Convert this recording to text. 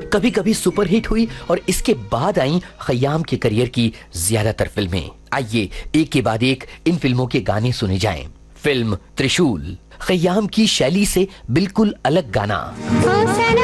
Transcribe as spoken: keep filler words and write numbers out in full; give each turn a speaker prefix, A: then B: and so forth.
A: कभी कभी सुपरहिट हुई और इसके बाद आई खयाम के करियर की ज्यादातर फिल्में। आइए एक के बाद एक इन फिल्मों के गाने सुने जाएं। फिल्म त्रिशूल, खयाम की शैली से बिल्कुल अलग गाना।